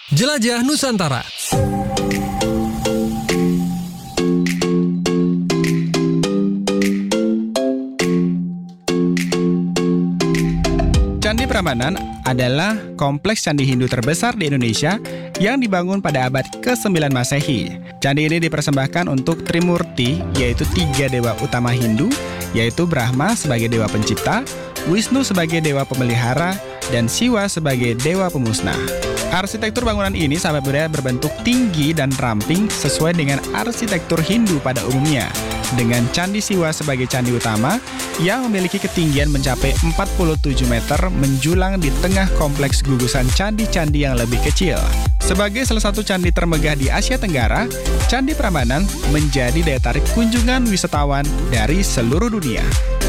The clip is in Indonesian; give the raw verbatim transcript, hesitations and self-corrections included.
Jelajah Nusantara. Candi Prambanan adalah kompleks candi Hindu terbesar di Indonesia yang dibangun pada abad kesembilan Masehi. Candi ini dipersembahkan untuk Trimurti, yaitu tiga dewa utama Hindu, yaitu Brahma sebagai dewa pencipta, Wisnu sebagai dewa pemelihara, dan Siwa sebagai dewa pemusnah. Arsitektur bangunan ini sampai budaya berbentuk tinggi dan ramping sesuai dengan arsitektur Hindu pada umumnya, dengan Candi Siwa sebagai candi utama yang memiliki ketinggian mencapai empat puluh tujuh meter menjulang di tengah kompleks gugusan candi-candi yang lebih kecil. Sebagai salah satu candi termegah di Asia Tenggara, Candi Prambanan menjadi daya tarik kunjungan wisatawan dari seluruh dunia.